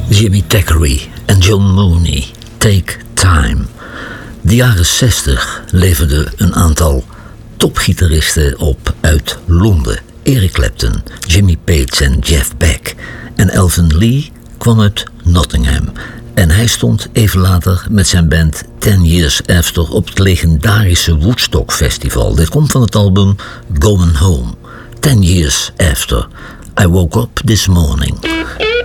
Jimmy Thackeray en John Mooney, Take Time. De jaren 60 leverden een aantal topgitaristen op uit Londen. Eric Clapton, Jimmy Page en Jeff Beck. En Elvin Lee kwam uit Nottingham. En hij stond even later met zijn band 10 Years After op het legendarische Woodstock Festival. Dit komt van het album Going Home. 10 Years After, I Woke Up This Morning.